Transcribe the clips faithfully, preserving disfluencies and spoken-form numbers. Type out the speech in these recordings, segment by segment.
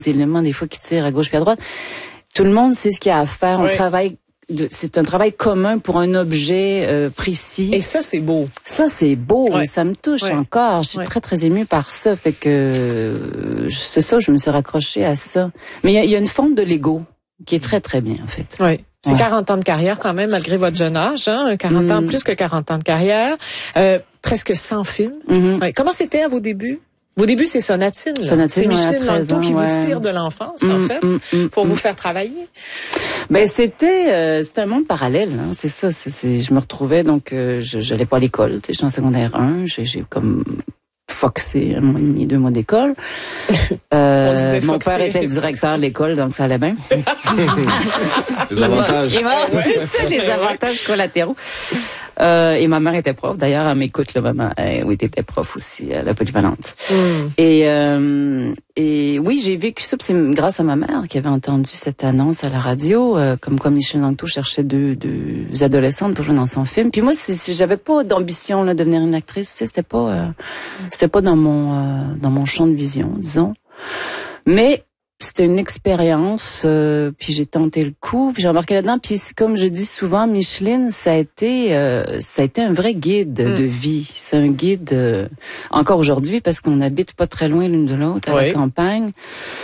éléments des fois qui tirent à gauche puis à droite. Tout le monde sait ce qu'il y a à faire. On oui. travaille. De, c'est un travail commun pour un objet euh, précis. Et ça, c'est beau. Ça, c'est beau. Ouais. Ça me touche ouais. encore. Je suis ouais. très, très émue par ça. Fait que euh, c'est ça, je me suis raccrochée à ça. Mais il y, y a une forme de l'ego qui est très, très bien, en fait. Oui. C'est ouais. quarante ans de carrière quand même, malgré votre jeune âge. Hein? quarante mmh. ans, plus que quarante ans de carrière. Euh, presque cent films. Mmh. Ouais. Comment c'était à vos débuts? Vos débuts, c'est Sonatine. Là. Sonatine, c'est Micheline ouais, Langto qui ouais. vous tire de l'enfance, mmh, en fait, mmh, mmh, pour mmh. vous faire travailler. Ben c'était euh, c'était un monde parallèle, hein, c'est ça. C'est, c'est, je me retrouvais donc euh, je j'allais pas à l'école, tu sais, je suis en secondaire un, j'ai, j'ai comme foxé un mois et demi, deux mois d'école. Euh, mon foxé. père était le directeur de l'école, donc ça allait bien. Les avantages. Il m'a, il m'a, c'est ça, les avantages collatéraux. Euh, et ma mère était prof. D'ailleurs, elle m'écoute, là, maman. Euh, oui, t'étais prof aussi, à la polyvalente. Mm. Et, euh, et oui, j'ai vécu ça. Puis c'est grâce à ma mère qui avait entendu cette annonce à la radio, euh, comme comme Micheline Langto cherchait deux, deux adolescentes pour jouer dans son film. Puis moi, c'est, c'est, j'avais pas d'ambition là, de devenir une actrice. Tu sais, c'était pas, euh, c'était pas dans mon euh, dans mon champ de vision, disons. Mais c'était une expérience, euh, puis j'ai tenté le coup, puis j'ai embarqué là-dedans. Puis comme je dis souvent, Micheline, ça a été, euh, ça a été un vrai guide mmh. de vie. C'est un guide euh, encore aujourd'hui parce qu'on habite pas très loin l'une de l'autre à oui. la campagne.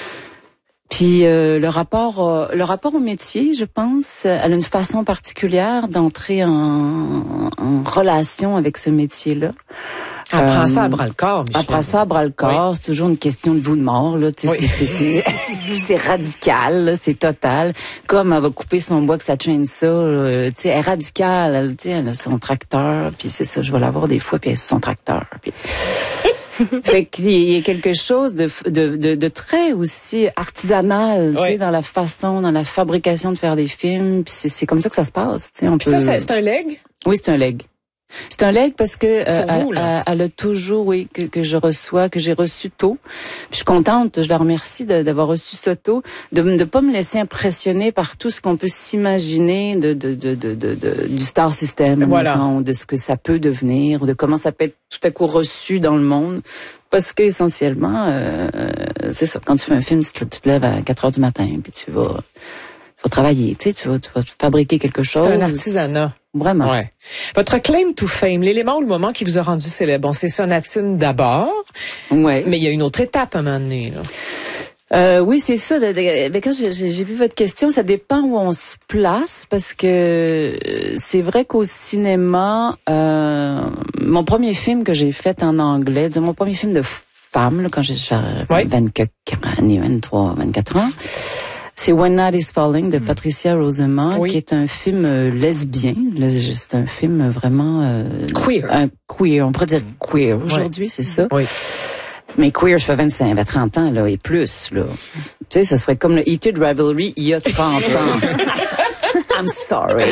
Puis euh, le rapport, euh, le rapport au métier, je pense, elle a une façon particulière d'entrer en, en relation avec ce métier-là. Elle prend euh, ça à bras-le-corps, Micheline. Elle prend ça à bras-le-corps. Oui. C'est toujours une question de vie ou de mort, là. Tu sais, oui. c'est, c'est, c'est, c'est radical, là, c'est total. Comme elle va couper son bois que ça chaîne ça, là, tu sais, elle est radicale. Elle, tu sais, elle a son tracteur, puis c'est ça, je vais l'avoir des fois, puis elle a son tracteur. Puis... fait qu'il y a quelque chose de, de, de, de très aussi artisanal, oui. tu sais, dans la façon, dans la fabrication de faire des films. Puis c'est, c'est comme ça que ça se passe, tu sais. On puis peut... ça, c'est, c'est un leg? Oui, c'est un leg. C'est un leg parce que euh, vous, elle, elle, elle a toujours, oui, que, que je reçois, que j'ai reçu tôt. Puis je suis contente, je la remercie de, d'avoir reçu ça tôt, de ne pas me laisser impressionner par tout ce qu'on peut s'imaginer de, de, de, de, de, de du star system, voilà. mettons, de ce que ça peut devenir, de comment ça peut être tout à coup reçu dans le monde. Parce que essentiellement, euh, c'est ça. Quand tu fais un film, tu te, tu te lèves à quatre heures du matin, puis tu vas, tu vas travailler, tu sais, tu vas, tu vas fabriquer quelque chose. C'est un artisanat. Vraiment. Ouais. Votre claim to fame, l'élément ou le moment qui vous a rendu célèbre, bon, c'est Sonatine d'abord. Ouais. Mais il y a une autre étape à un moment donné, là. Euh, oui, c'est ça. Mais quand j'ai, j'ai vu votre question, ça dépend où on se place, parce que c'est vrai qu'au cinéma, euh, mon premier film que j'ai fait en anglais, disons, mon premier film de femme, là, quand j'ai oui. vingt-quatre années, vingt-trois, vingt-quatre ans, c'est When Night is Falling de Patricia Rosamond, oui. qui est un film euh, lesbien. C'est un film vraiment euh, queer. Un queer, on pourrait dire queer aujourd'hui, oui. c'est ça. Oui. Mais queer, ça fait vingt-cinq, trente ans là et plus là. Tu sais, ce serait comme le Heated Rivalry il y a trente ans. I'm sorry.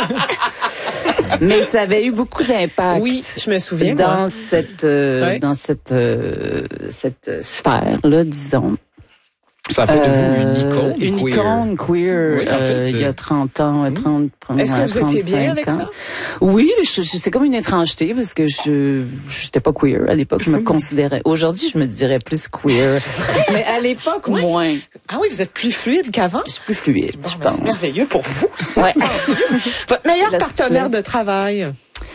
Mais ça avait eu beaucoup d'impact. Oui, je me souviens. Dans moi. cette euh, oui. dans cette euh, cette sphère là, disons. Ça a fait de vous une icône euh, Une queer. icône queer, oui, en fait, euh, il y a trente ans, trente, Est-ce que vous étiez bien avec ans. ça? Oui, je, je, c'est comme une étrangeté parce que je j'étais pas queer à l'époque, je me considérais. Aujourd'hui, je me dirais plus queer. Mais à l'époque, oui. moins. Ah oui, vous êtes plus fluide qu'avant? Je suis plus fluide, bon, je ben pense. C'est merveilleux pour vous. Ouais. Votre meilleur partenaire de travail?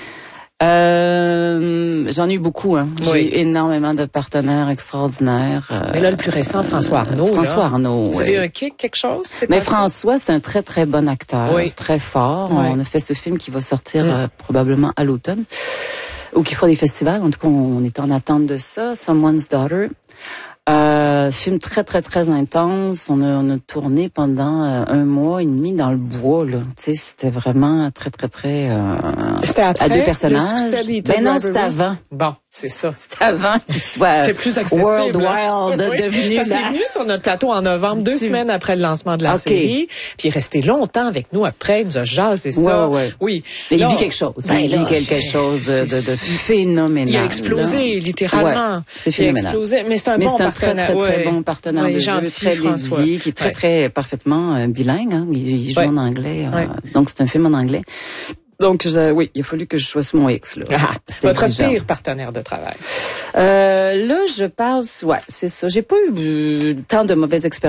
Euh, j'en ai eu beaucoup, hein. Oui. J'ai eu énormément de partenaires extraordinaires. Euh, Mais là, le plus récent, François Arnault. Euh, François là. Arnault, Vous oui. avez un kick, quelque chose? C'est Mais passé? François, c'est un très, très bon acteur. Oui. Très fort. Oui. On a fait ce film qui va sortir mm. euh, probablement à l'automne. Ou qui fera des festivals. En tout cas, on est en attente de ça. Someone's Daughter. Euh, film très, très, très intense. On a, on a tourné pendant euh, un mois et demi dans le bois, là. Tu sais, c'était vraiment très, très, très... Euh, c'était après à deux personnages. Le succès des Ben non, c'était avant. Bon, c'est ça. C'était avant qu'il soit c'était plus accessible. World Wild oui, devenu... Parce qu'il est venu sur notre plateau en novembre, deux tu... semaines après le lancement de la okay. série. Puis il est resté longtemps avec nous après. Il nous a jasé ça. Ouais, ouais. Oui. Et là, il vit quelque chose. Ben il là, vit quelque chose de, de, de phénoménal. Il a explosé, là. littéralement. Ouais, c'est phénoménal. Il a explosé. Mais c'est un Mais bon c'est un partenaire. très, très, très ouais. bon partenaire ouais, de gentil, jeu, très François. dédié, qui est très, ouais. très parfaitement euh, bilingue. Hein. Il, il joue ouais. en anglais. Euh, ouais. Donc, c'est un film en anglais. Donc, je, oui, il a fallu que je choisisse mon X. Là. Ah, votre exigeant. pire partenaire de travail? Euh, là, je parle... Ouais, c'est ça. J'ai pas eu tant de mauvaises expériences.